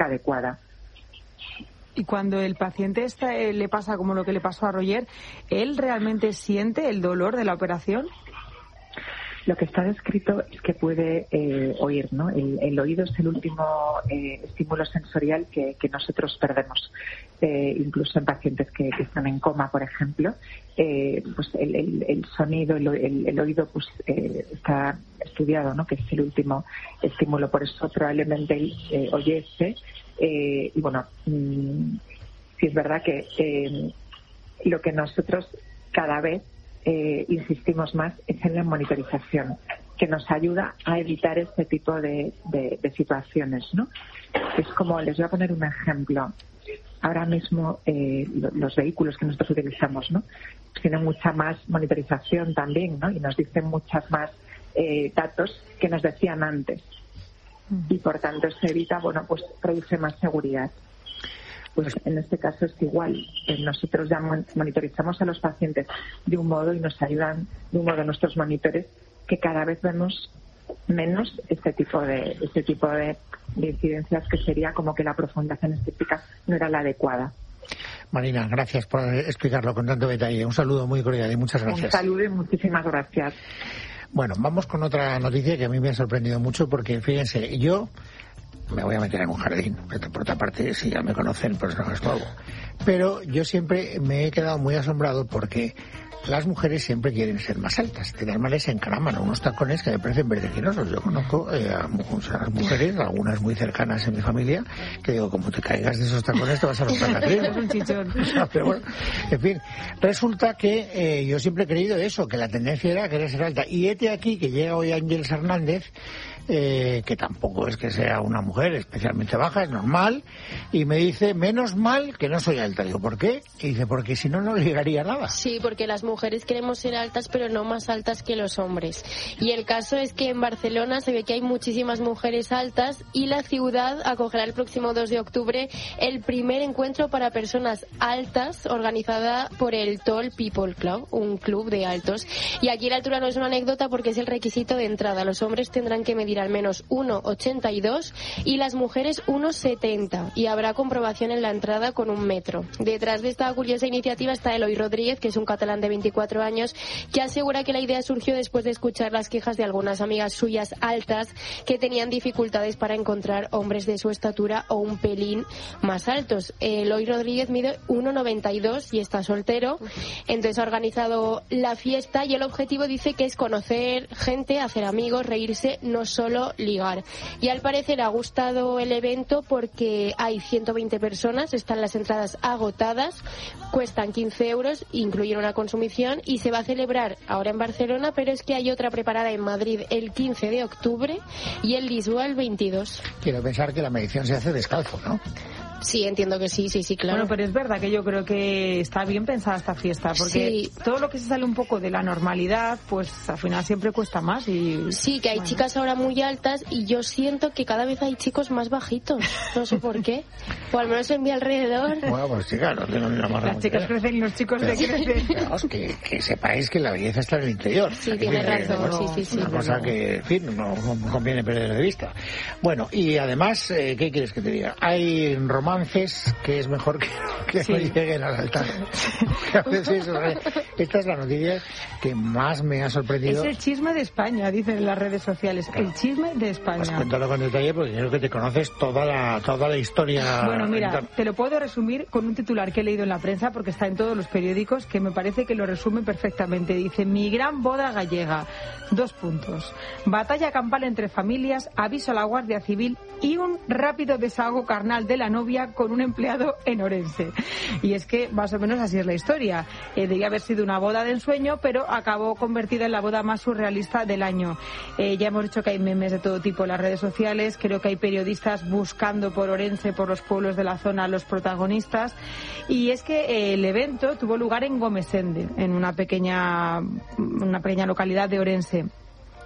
técnica adecuada. Y cuando el paciente le pasa como lo que le pasó a Roger, ¿él realmente siente el dolor de la operación? Lo que está descrito es que puede oír, ¿no? El oído es el último estímulo sensorial que nosotros perdemos. Incluso en pacientes que están en coma, por ejemplo, pues el sonido, el oído, pues está estudiado, ¿no? Que es el último estímulo. Por eso probablemente él oyese. Y bueno, sí es verdad que lo que nosotros cada vez insistimos más es en la monitorización, que nos ayuda a evitar este tipo de situaciones, ¿no? Es como, les voy a poner un ejemplo. Ahora mismo los vehículos que nosotros utilizamos, ¿no? Tienen mucha más monitorización también, ¿no? Y nos dicen muchas más datos que nos decían antes. Y por tanto se evita, bueno, pues produce más seguridad. Pues en este caso es igual. Nosotros ya monitorizamos a los pacientes de un modo y nos ayudan de un modo nuestros monitores, que cada vez vemos menos este tipo de incidencias, que sería como que la profundidad anestésica no era la adecuada. Marina, gracias por explicarlo con tanto detalle. Un saludo muy cordial y muchas gracias. Un saludo y muchísimas gracias. Bueno, vamos con otra noticia que a mí me ha sorprendido mucho, porque fíjense, yo me voy a meter en un jardín, por otra parte, si ya me conocen, pues no es nuevo. Pero yo siempre me he quedado muy asombrado porque las mujeres siempre quieren ser más altas. De tal manera se encaraman a unos tacones que me parecen vertiginosos. Yo conozco a muchas mujeres, algunas muy cercanas en mi familia, que digo, como te caigas de esos tacones te vas a romper la crema. Es un chichón. O sea, pero bueno, en fin, resulta que yo siempre he creído eso, que la tendencia era querer ser alta. Y hete aquí que llega hoy Ángeles Hernández, que tampoco es que sea una mujer especialmente baja, es normal, y me dice, menos mal que no soy alta. Digo, ¿por qué? Y dice, porque si no, no llegaría a nada. Sí, porque las mujeres queremos ser altas, pero no más altas que los hombres. Y el caso es que en Barcelona se ve que hay muchísimas mujeres altas, y la ciudad acogerá el próximo 2 de octubre el primer encuentro para personas altas organizada por el Tall People Club, un club de altos. Y aquí la altura no es una anécdota porque es el requisito de entrada. Los hombres tendrán que medir al menos 1,82 y las mujeres 1,70, y habrá comprobación en la entrada con 1 metro. Detrás de esta curiosa iniciativa está Eloy Rodríguez, que es un catalán de 24 años, que asegura que la idea surgió después de escuchar las quejas de algunas amigas suyas altas que tenían dificultades para encontrar hombres de su estatura o un pelín más altos. Eloy Rodríguez mide 1,92 y está soltero, entonces ha organizado la fiesta, y el objetivo dice que es conocer gente, hacer amigos, reírse, no solo ligar. Y al parecer ha gustado el evento porque hay 120 personas, están las entradas agotadas, cuestan 15 euros, incluyen una consumición, y se va a celebrar ahora en Barcelona, pero es que hay otra preparada en Madrid el 15 de octubre y en Lisboa el 22. Quiero pensar que la medición se hace descalzo, ¿no? Sí, entiendo que sí, claro. Bueno, pero es verdad que yo creo que está bien pensada esta fiesta, porque sí, todo lo que se sale un poco de la normalidad, pues al final siempre cuesta más. Y sí, que hay chicas ahora muy altas, y yo siento que cada vez hay chicos más bajitos, no sé por qué, o al menos en mi alrededor. Bueno, pues chicas, no tengo ni la más las chicas crecen y los chicos decrecen. Claro, que sepáis que la belleza está en el interior. Sí, tiene razón, sí. Una cosa que, en fin, no conviene perder de vista. Bueno, y además, ¿qué quieres que te diga? Hay romances que es mejor que no lleguen al altar. A veces, esta es la noticia que más me ha sorprendido. Es el chisme de España, dicen en las redes sociales. Claro. El chisme de España. Pues cuéntalo con detalle, porque creo que te conoces toda la historia. Bueno, mira, te lo puedo resumir con un titular que he leído en la prensa, porque está en todos los periódicos, que me parece que lo resume perfectamente. Dice, mi gran boda gallega. 2 puntos. Batalla campal entre familias, aviso a la Guardia Civil y un rápido desahogo carnal de la novia con un empleado en Orense. Y es que más o menos así es la historia. Debía haber sido una boda de ensueño, pero acabó convertida en la boda más surrealista del año. Ya hemos dicho que hay memes de todo tipo en las redes sociales. Creo que hay periodistas buscando por Orense, por los pueblos de la zona, los protagonistas. Y es que el evento tuvo lugar en Gomesende, en una pequeña localidad de Orense.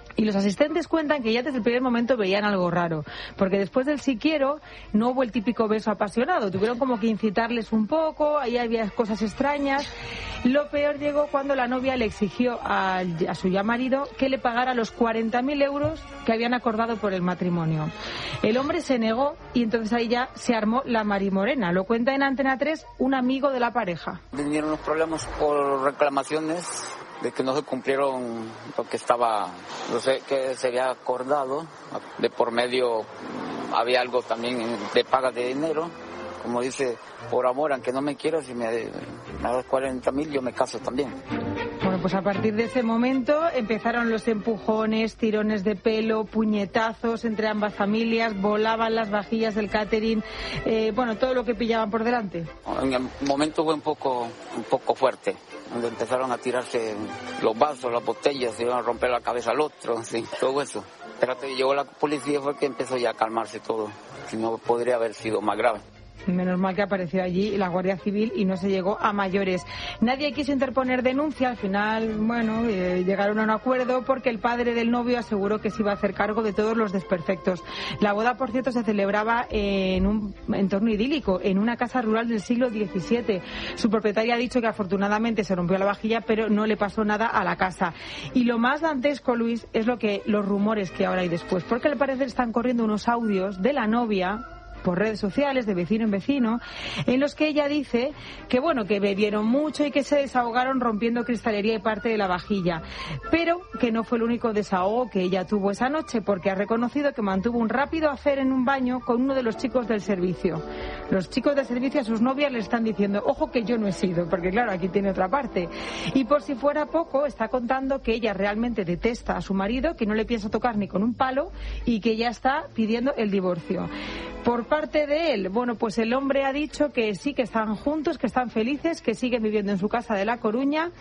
Y los asistentes cuentan que ya desde el primer momento veían algo raro, porque después del sí quiero no hubo el típico beso apasionado, tuvieron como que incitarles un poco, ahí había cosas extrañas. Lo peor llegó cuando la novia le exigió a su ya marido que le pagara los 40.000 euros que habían acordado por el matrimonio. El hombre se negó y entonces ahí ya se armó la marimorena. Lo cuenta en Antena 3 un amigo de la pareja. Vinieron los problemas por reclamaciones de que no se cumplieron lo que estaba, no sé, que se había acordado. De por medio había algo también de paga de dinero. Como dice, por amor, aunque no me quieras, si me das 40.000, yo me caso también. Bueno, pues a partir de ese momento empezaron los empujones, tirones de pelo, puñetazos entre ambas familias, volaban las vajillas del catering, todo lo que pillaban por delante. En el momento fue un poco fuerte, donde empezaron a tirarse los vasos, las botellas, se iban a romper la cabeza al otro, sí, todo eso. Pero hasta que llegó la policía fue que empezó ya a calmarse todo, si no podría haber sido más grave. Menos mal que apareció allí la Guardia Civil y no se llegó a mayores. Nadie quiso interponer denuncia. Al final, llegaron a un acuerdo porque el padre del novio aseguró que se iba a hacer cargo de todos los desperfectos. La boda, por cierto, se celebraba en un entorno idílico, en una casa rural del siglo XVII. Su propietaria ha dicho que afortunadamente se rompió la vajilla, pero no le pasó nada a la casa. Y lo más dantesco, Luis, es los rumores que ahora hay después, porque al parecer están corriendo unos audios de la novia por redes sociales, de vecino en vecino, en los que ella dice que que bebieron mucho y que se desahogaron rompiendo cristalería y parte de la vajilla, pero que no fue el único desahogo que ella tuvo esa noche, porque ha reconocido que mantuvo un rápido affair en un baño con uno de los chicos del servicio. Los chicos del servicio a sus novias le están diciendo, ojo que yo no he sido, porque claro, aquí tiene otra parte. Y por si fuera poco, está contando que ella realmente detesta a su marido, que no le piensa tocar ni con un palo y que ya está pidiendo el divorcio. Por parte de él, pues el hombre ha dicho que sí, que están juntos, que están felices, que siguen viviendo en su casa de La Coruña,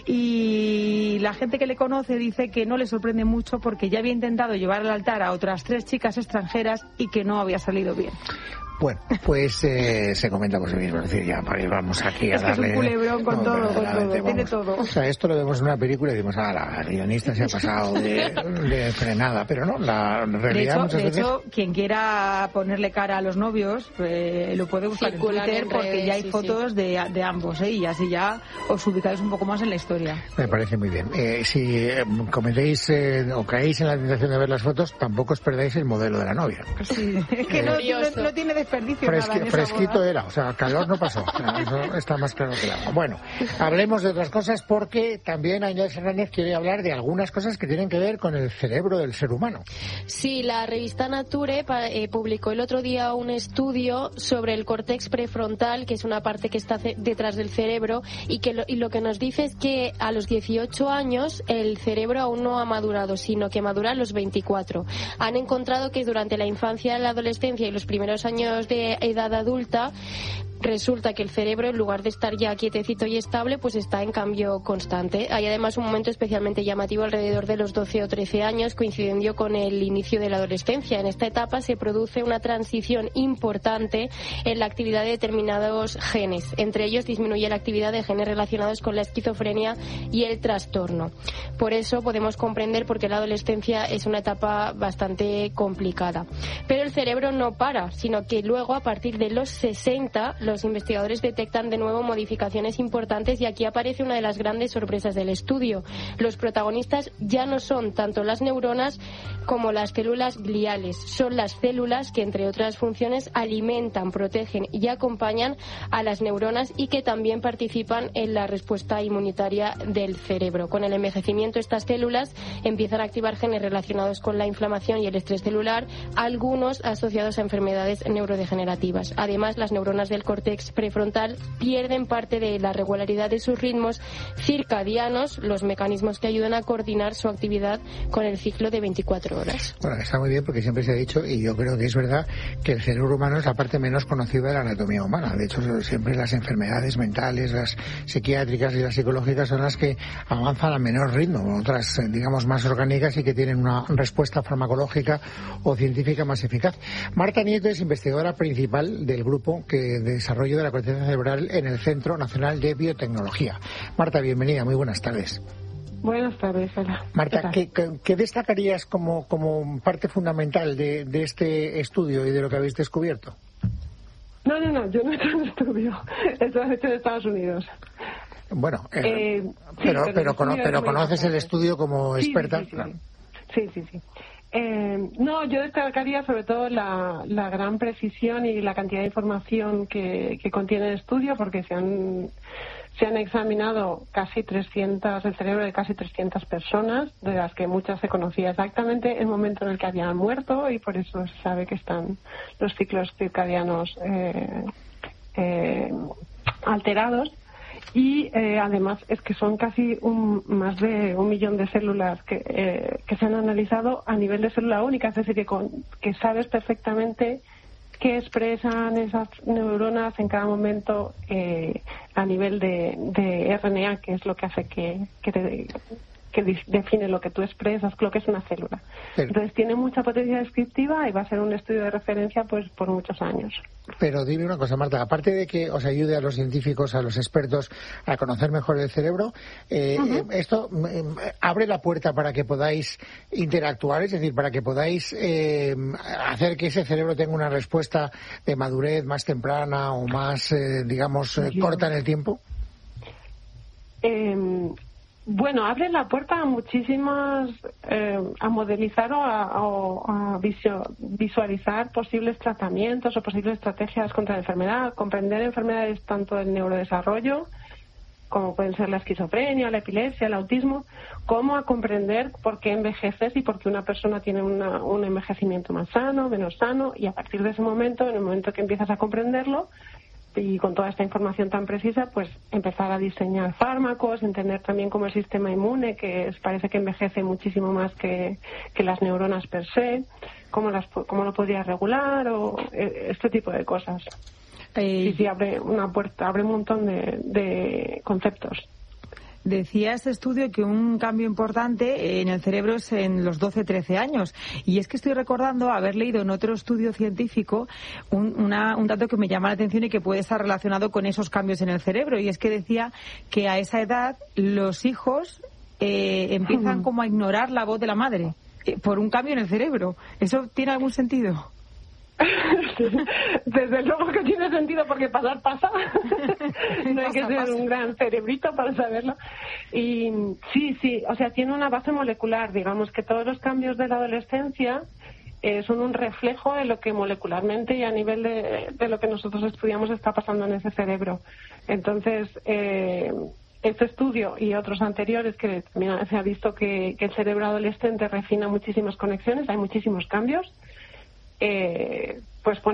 y la gente que le conoce dice que no le sorprende mucho porque ya había intentado llevar al altar a otras 3 chicas extranjeras y que no había salido bien. Bueno, pues se comenta por sí mismo, es decir, ya vamos aquí a darle... Es un culebrón con todo, tiene todo. O sea, esto lo vemos en una película y decimos, la guionista se ha pasado de frenada, pero no, la realidad muchas veces... De hecho, quien quiera ponerle cara a los novios, lo puede buscar en Twitter, porque ya hay fotos de ambos, y así ya os ubicáis un poco más en la historia. Me parece muy bien. Si cometéis o caéis en la tentación de ver las fotos, tampoco os perdáis el modelo de la novia. Sí, es que no tiene desperdicio. Fresquito era, o sea, calor no pasó. Eso está más claro que el agua. Bueno, hablemos de otras cosas, porque también Ángel Hernández quiere hablar de algunas cosas que tienen que ver con el cerebro del ser humano. Sí, la revista Nature publicó el otro día un estudio sobre el córtex prefrontal, que es una parte que está detrás del cerebro, y lo que nos dice es que a los 18 años el cerebro aún no ha madurado, sino que madura a los 24. Han encontrado que durante la infancia, la adolescencia y los primeros años de edad adulta, resulta que el cerebro, en lugar de estar ya quietecito y estable, pues está en cambio constante. Hay además un momento especialmente llamativo alrededor de los 12 o 13 años, coincidiendo con el inicio de la adolescencia. En esta etapa se produce una transición importante en la actividad de determinados genes. Entre ellos disminuye la actividad de genes relacionados con la esquizofrenia y el trastorno. Por eso podemos comprender por qué la adolescencia es una etapa bastante complicada. Pero el cerebro no para, sino que luego, a partir de los 60, los investigadores detectan de nuevo modificaciones importantes, y aquí aparece una de las grandes sorpresas del estudio. Los protagonistas ya no son tanto las neuronas como las células gliales. Son las células que, entre otras funciones, alimentan, protegen y acompañan a las neuronas, y que también participan en la respuesta inmunitaria del cerebro. Con el envejecimiento, estas células empiezan a activar genes relacionados con la inflamación y el estrés celular, algunos asociados a enfermedades neurodegenerativas. Además, las neuronas del córtex prefrontal pierden parte de la regularidad de sus ritmos circadianos, los mecanismos que ayudan a coordinar su actividad con el ciclo de 24 horas. Bueno, está muy bien, porque siempre se ha dicho, y yo creo que es verdad, que el cerebro humano es la parte menos conocida de la anatomía humana. De hecho, siempre las enfermedades mentales, las psiquiátricas y las psicológicas son las que avanzan a menor ritmo, otras, digamos, más orgánicas y que tienen una respuesta farmacológica o científica más eficaz. Marta Nieto es investigadora principal del grupo de desarrollo de la corteza cerebral en el Centro Nacional de Biotecnología. Marta, bienvenida, muy buenas tardes. Buenas tardes, hola. Marta, ¿qué destacarías como parte fundamental de este estudio y de lo que habéis descubierto? No, yo no he hecho un estudio. Esto lo he hecho en Estados Unidos. Bueno, pero conoces el estudio como experta. Sí. No, yo destacaría sobre todo la gran precisión y la cantidad de información que contiene el estudio, porque se han examinado el cerebro de casi 300 personas, de las que muchas se conocía exactamente el momento en el que habían muerto, y por eso se sabe que están los ciclos circadianos alterados. Y además es que son casi más de 1 millón de células que se han analizado a nivel de célula única, es decir, que sabes perfectamente qué expresan esas neuronas en cada momento a nivel de RNA, que es lo que hace que define lo que tú expresas, lo que es una célula. Entonces tiene mucha potencia descriptiva y va a ser un estudio de referencia pues por muchos años. Pero dime una cosa, Marta, aparte de que os ayude a los científicos, a los expertos a conocer mejor el cerebro, esto abre la puerta para que podáis interactuar, es decir, para que podáis hacer que ese cerebro tenga una respuesta de madurez más temprana o más, corta en el tiempo. Bueno, abre la puerta a muchísimas, a modelizar o a visualizar posibles tratamientos o posibles estrategias contra la enfermedad, comprender enfermedades tanto del neurodesarrollo, como pueden ser la esquizofrenia, la epilepsia, el autismo, como a comprender por qué envejeces y por qué una persona tiene un envejecimiento más sano, menos sano, y a partir de ese momento, en el momento que empiezas a comprenderlo, y con toda esta información tan precisa, pues empezar a diseñar fármacos, entender también cómo el sistema inmune, que parece que envejece muchísimo más que las neuronas per se, cómo lo podría regular, o este tipo de cosas. Sí, abre una puerta, abre un montón de conceptos. Decía este estudio que un cambio importante en el cerebro es en los 12-13 años. Y es que estoy recordando haber leído en otro estudio científico un dato que me llama la atención y que puede estar relacionado con esos cambios en el cerebro. Y es que decía que a esa edad los hijos empiezan como a ignorar la voz de la madre por un cambio en el cerebro. ¿Eso tiene algún sentido? Desde luego que tiene sentido, porque pasa. No hay que ser un gran cerebrito para saberlo. Y sí, o sea, tiene una base molecular. Digamos que todos los cambios de la adolescencia son un reflejo de lo que molecularmente y a nivel de lo que nosotros estudiamos está pasando en ese cerebro. Entonces, este estudio y otros anteriores, que también se ha visto que el cerebro adolescente refina muchísimas conexiones, hay muchísimos cambios. Pues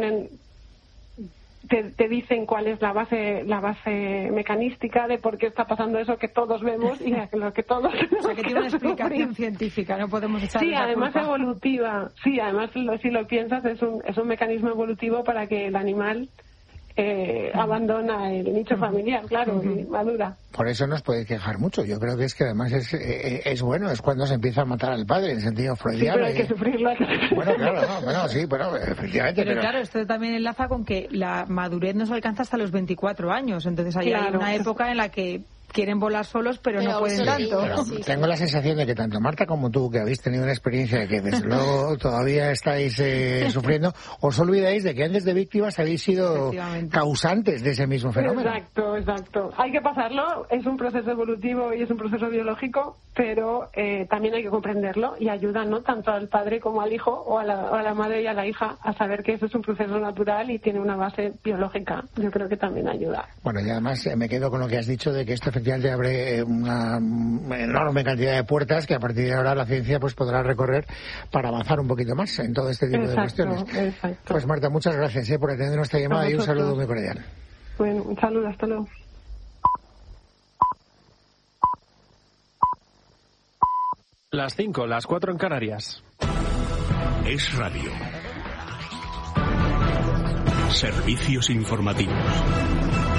te dicen cuál es la base mecanística de por qué está pasando eso que todos vemos y lo que todos... O sea, que tiene una explicación científica, no podemos echarle esa además culpa. Evolutiva. Sí, además, si lo piensas, es un mecanismo evolutivo para que el animal abandona el nicho familiar, claro, y madura. Por eso no os podéis quejar mucho. Yo creo que es que además es bueno, es cuando se empieza a matar al padre en sentido freudiano. Sí, pero hay que sufrirlo. Bueno, claro, sí, bueno, efectivamente. Pero claro, esto también enlaza con que la madurez no se alcanza hasta los 24 años. Entonces hay una época en la que quieren volar solos, pero no pueden tanto. Pero tengo la sensación de que tanto Marta como tú, que habéis tenido una experiencia de que desde luego todavía estáis sufriendo, os olvidáis de que antes de víctimas habéis sido causantes de ese mismo fenómeno. Exacto. Hay que pasarlo, es un proceso evolutivo y es un proceso biológico, pero también hay que comprenderlo y ayuda, ¿no?, tanto al padre como al hijo o a la madre y a la hija a saber que eso es un proceso natural y tiene una base biológica. Yo creo que también ayuda. Bueno, y además me quedo con lo que has dicho de que esto efectivamente abre una enorme cantidad de puertas que a partir de ahora la ciencia pues podrá recorrer para avanzar un poquito más en todo este tipo de cuestiones. Exacto. Pues Marta, muchas gracias por atender nuestra llamada y un saludo muy cordial. Bueno, un saludo, hasta luego. Las 5, las 4 en Canarias. Es radio. Servicios informativos.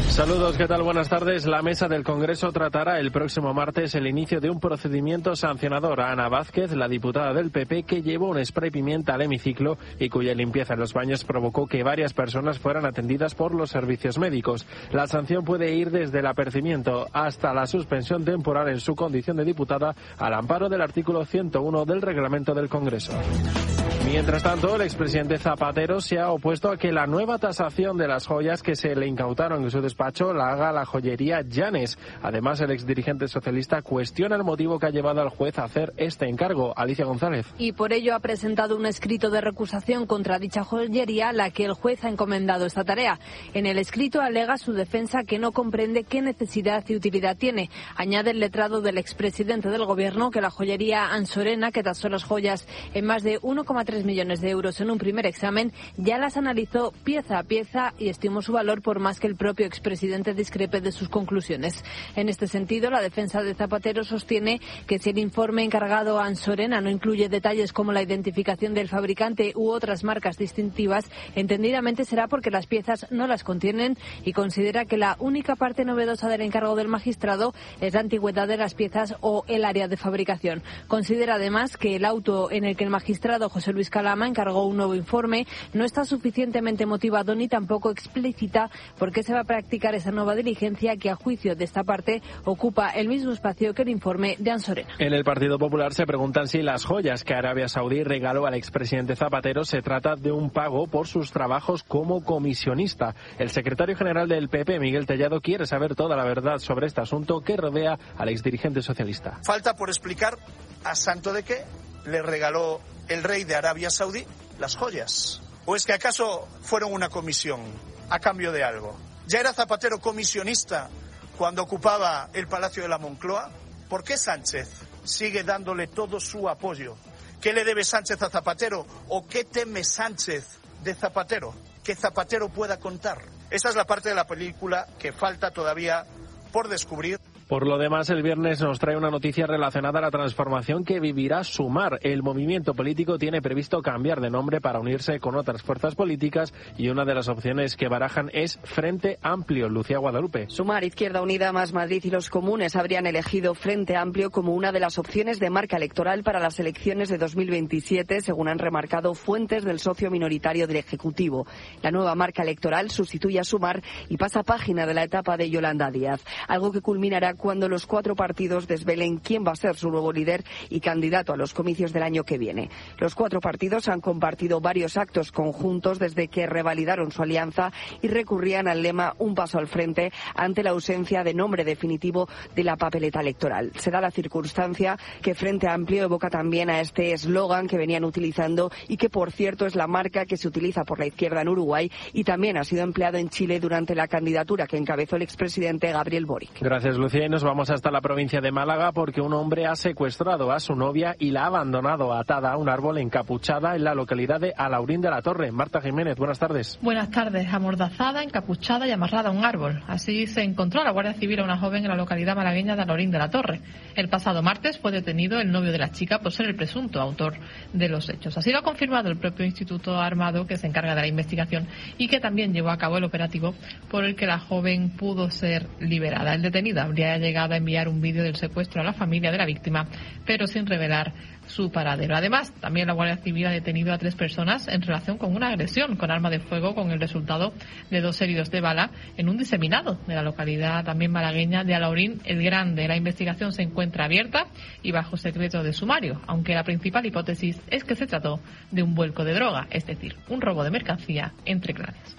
Saludos, ¿qué tal? Buenas tardes. La mesa del Congreso tratará el próximo martes el inicio de un procedimiento sancionador a Ana Vázquez, la diputada del PP, que llevó un spray pimienta al hemiciclo y cuya limpieza en los baños provocó que varias personas fueran atendidas por los servicios médicos. La sanción puede ir desde el apercibimiento hasta la suspensión temporal en su condición de diputada al amparo del artículo 101 del reglamento del Congreso. Mientras tanto, el expresidente Zapatero se ha opuesto a que la nueva tasación de las joyas que se le incautaron en su despacho la haga la joyería Llanes. Además, el exdirigente socialista cuestiona el motivo que ha llevado al juez a hacer este encargo. Alicia González. Y por ello ha presentado un escrito de recusación contra dicha joyería, a la que el juez ha encomendado esta tarea. En el escrito alega su defensa que no comprende qué necesidad y utilidad tiene. Añade el letrado del expresidente del Gobierno que la joyería Ansorena, que tasó las joyas en más de 1,3 millones de euros en un primer examen, ya las analizó pieza a pieza y estimó su valor por más que el propio expresidente discrepe de sus conclusiones. En este sentido, la defensa de Zapatero sostiene que si el informe encargado a Ansorena no incluye detalles como la identificación del fabricante u otras marcas distintivas, entendidamente será porque las piezas no las contienen, y considera que la única parte novedosa del encargo del magistrado es la antigüedad de las piezas o el área de fabricación. Considera además que el auto en el que el magistrado José Luis Calama encargó un nuevo informe no está suficientemente motivado ni tampoco explícita por qué se va a practicar esa nueva diligencia, que a juicio de esta parte ocupa el mismo espacio que el informe de Ansorena. En el Partido Popular se preguntan si las joyas que Arabia Saudí regaló al expresidente Zapatero se trata de un pago por sus trabajos como comisionista. El secretario general del PP, Miguel Tellado, quiere saber toda la verdad sobre este asunto que rodea al exdirigente socialista. Falta por explicar a santo de qué le regaló el rey de Arabia Saudí las joyas. ¿O es que acaso fueron una comisión a cambio de algo? ¿Ya era Zapatero comisionista cuando ocupaba el Palacio de la Moncloa? ¿Por qué Sánchez sigue dándole todo su apoyo? ¿Qué le debe Sánchez a Zapatero? ¿O qué teme Sánchez de Zapatero? Que Zapatero pueda contar. Esa es la parte de la película que falta todavía por descubrir. Por lo demás, el viernes nos trae una noticia relacionada a la transformación que vivirá Sumar. El movimiento político tiene previsto cambiar de nombre para unirse con otras fuerzas políticas y una de las opciones que barajan es Frente Amplio. Lucía Guadalupe. Sumar, Izquierda Unida, Más Madrid y los comunes habrían elegido Frente Amplio como una de las opciones de marca electoral para las elecciones de 2027, según han remarcado fuentes del socio minoritario del Ejecutivo. La nueva marca electoral sustituye a Sumar y pasa página de la etapa de Yolanda Díaz, algo que culminará cuando los cuatro partidos desvelen quién va a ser su nuevo líder y candidato a los comicios del año que viene. Los cuatro partidos han compartido varios actos conjuntos desde que revalidaron su alianza y recurrían al lema "un paso al frente" ante la ausencia de nombre definitivo de la papeleta electoral. Se da la circunstancia que Frente Amplio evoca también a este eslogan que venían utilizando y que, por cierto, es la marca que se utiliza por la izquierda en Uruguay y también ha sido empleado en Chile durante la candidatura que encabezó el expresidente Gabriel Boric. Gracias, Lucía. Nos vamos hasta la provincia de Málaga porque un hombre ha secuestrado a su novia y la ha abandonado atada a un árbol encapuchada en la localidad de Alaurín de la Torre. Marta Jiménez, buenas tardes. Buenas tardes. Amordazada, encapuchada y amarrada a un árbol. Así se encontró a la Guardia Civil a una joven en la localidad malagueña de Alaurín de la Torre. El pasado martes fue detenido el novio de la chica por ser el presunto autor de los hechos. Así lo ha confirmado el propio Instituto Armado, que se encarga de la investigación y que también llevó a cabo el operativo por el que la joven pudo ser liberada. El detenido habría llegado a enviar un vídeo del secuestro a la familia de la víctima, pero sin revelar su paradero. Además, también la Guardia Civil ha detenido a 3 personas en relación con una agresión con arma de fuego, con el resultado de 2 heridos de bala en un diseminado de la localidad también malagueña de Alaurín el Grande. La investigación se encuentra abierta y bajo secreto de sumario, aunque la principal hipótesis es que se trató de un vuelco de droga, es decir, un robo de mercancía entre clanes.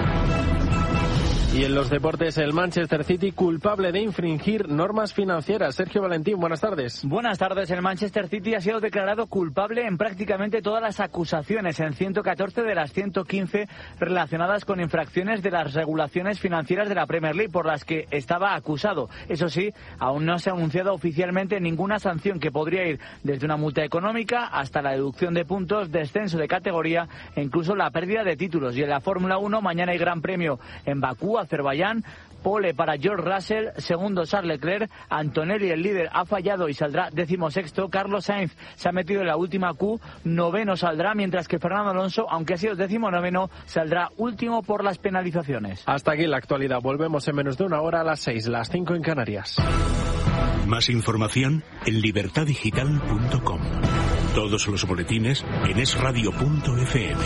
Y en los deportes, el Manchester City culpable de infringir normas financieras. Sergio Valentín, buenas tardes. Buenas tardes. El Manchester City ha sido declarado culpable en prácticamente todas las acusaciones, en 114 de las 115 relacionadas con infracciones de las regulaciones financieras de la Premier League por las que estaba acusado. Eso sí, aún no se ha anunciado oficialmente ninguna sanción, que podría ir desde una multa económica hasta la deducción de puntos, descenso de categoría e incluso la pérdida de títulos. Y en la Fórmula 1 mañana hay Gran Premio en Bakú. Azerbaiyán. Pole para George Russell, segundo Charles Leclerc, Antonelli, el líder, ha fallado y saldrá 16º. Carlos Sainz se ha metido en la última Q, 9º saldrá, mientras que Fernando Alonso, aunque ha sido 19º, saldrá último por las penalizaciones. Hasta aquí la actualidad. Volvemos en menos de una hora a las 6, las 5 en Canarias. Más información en libertadigital.com. Todos los boletines en esradio.fm.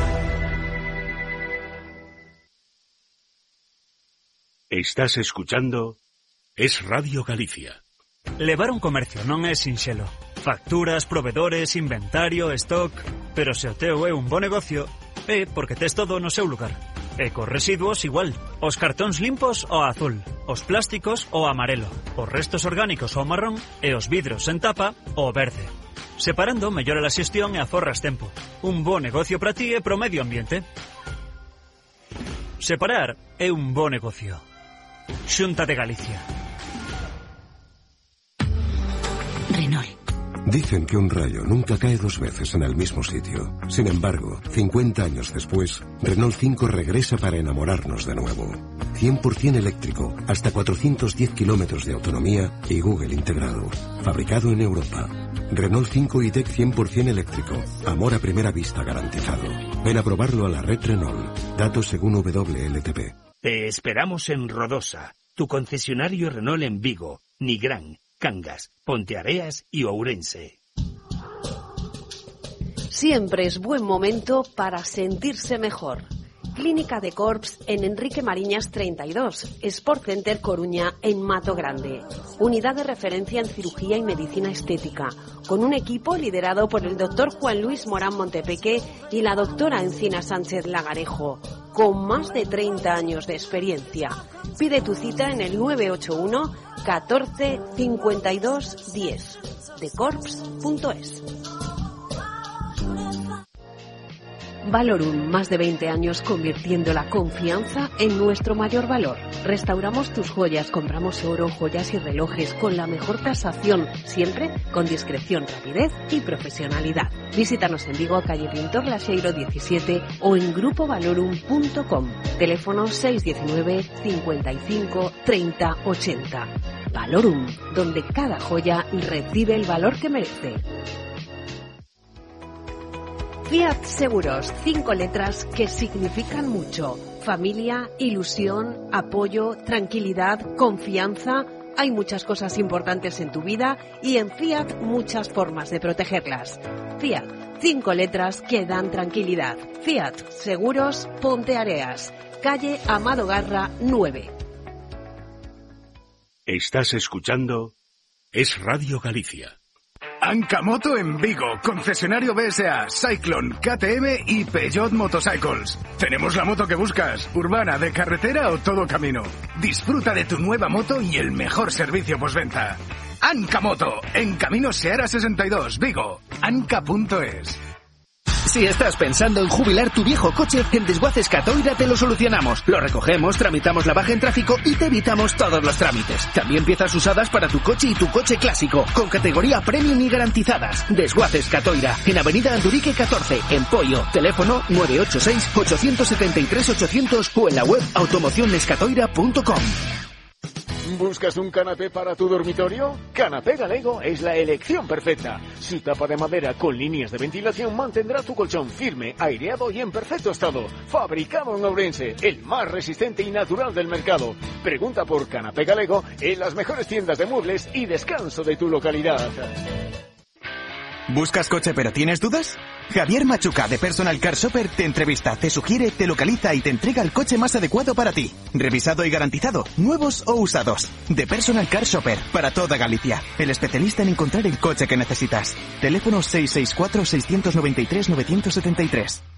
Estás escuchando Es Radio Galicia. Levar un comercio non é sinxelo. Facturas, provedores, inventario, stock... Pero se o teu é un bo negocio, é porque tes todo no seu lugar. E cos residuos igual. Os cartóns limpos ao azul, os plásticos ao amarelo, os restos orgánicos ao marrón e os vidros en tapa ao verde. Separando mellora a xestión e aforras tempo. Un bo negocio para ti e pro medio ambiente. Separar é un bo negocio. Xunta de Galicia. Renault. Dicen que un rayo nunca cae dos veces en el mismo sitio. Sin embargo, 50 años después, Renault 5 regresa para enamorarnos de nuevo. 100% eléctrico, hasta 410 kilómetros de autonomía y Google integrado. Fabricado en Europa. Renault 5 y Tech 100% eléctrico. Amor a primera vista garantizado. Ven a probarlo a la red Renault. Datos según WLTP. Te esperamos en Rodosa, tu concesionario Renault en Vigo, Nigrán, Cangas, Ponteareas y Ourense. Siempre es buen momento para sentirse mejor. Clínica de Corps en Enrique Mariñas 32, Sport Center Coruña en Mato Grande. Unidad de referencia en cirugía y medicina estética, con un equipo liderado por el doctor Juan Luis Morán Montepeque y la doctora Encina Sánchez Lagarejo, con más de 30 años de experiencia. Pide tu cita en el 981 14 52 10 decorps.es. Valorum, más de 20 años convirtiendo la confianza en nuestro mayor valor. Restauramos tus joyas, compramos oro, joyas y relojes con la mejor tasación, siempre con discreción, rapidez y profesionalidad. Visítanos en Vigo, calle Pintor Laseiro 17 o en grupovalorum.com. Teléfono 619 55 30 80. Valorum, donde cada joya recibe el valor que merece. Fiat Seguros, 5 letras que significan mucho. Familia, ilusión, apoyo, tranquilidad, confianza. Hay muchas cosas importantes en tu vida y en Fiat muchas formas de protegerlas. Fiat, 5 letras que dan tranquilidad. Fiat Seguros, Ponteareas, calle Amado Garra 9. Estás escuchando Es Radio Galicia. Ancamoto en Vigo, concesionario BSA, Cyclone, KTM y Peugeot Motorcycles. Tenemos la moto que buscas, urbana, de carretera o todo camino. Disfruta de tu nueva moto y el mejor servicio postventa. Ancamoto, en Camino Seara 62, Vigo, anca.es. Si estás pensando en jubilar tu viejo coche, en Desguaces Catoira te lo solucionamos. Lo recogemos, tramitamos la baja en tráfico y te evitamos todos los trámites. También piezas usadas para tu coche y tu coche clásico, con categoría premium y garantizadas. Desguaces Catoira, en Avenida Andurique 14, en Poio. Teléfono 986-873-800 o en la web automocionescatoira.com. ¿Buscas un canapé para tu dormitorio? Canapé Galego es la elección perfecta. Su tapa de madera con líneas de ventilación mantendrá tu colchón firme, aireado y en perfecto estado. Fabricado en Ourense, el más resistente y natural del mercado. Pregunta por Canapé Galego en las mejores tiendas de muebles y descanso de tu localidad. ¿Buscas coche pero tienes dudas? Javier Machuca de Personal Car Shopper te entrevista, te sugiere, te localiza y te entrega el coche más adecuado para ti. Revisado y garantizado, nuevos o usados. De Personal Car Shopper, para toda Galicia. El especialista en encontrar el coche que necesitas. Teléfono 664-693-973.